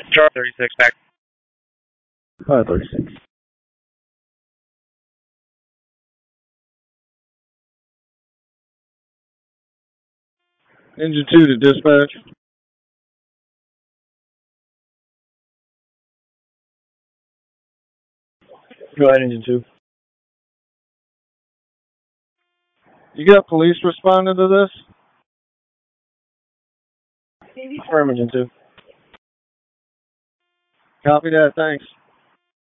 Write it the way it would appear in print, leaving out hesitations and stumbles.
Charlie 36 back. 36. Engine 2 to dispatch. Go ahead, Engine 2. You got police responding to this? Affirm, Engine 2. Copy that, thanks.